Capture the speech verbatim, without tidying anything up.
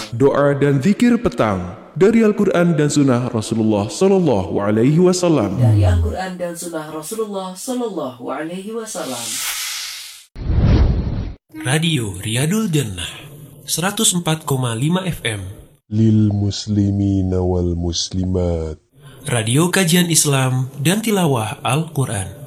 doa dan zikir petang dari Al-Quran dan Sunnah Rasulullah Sallallahu Alaihi Wasallam. Dari Al-Quran dan Sunnah Rasulullah Sallallahu Alaihi Wasallam. Radio Riyadul Jannah seratus empat koma lima F M lil muslimina wal muslimat. Radio kajian Islam dan tilawah Al-Quran.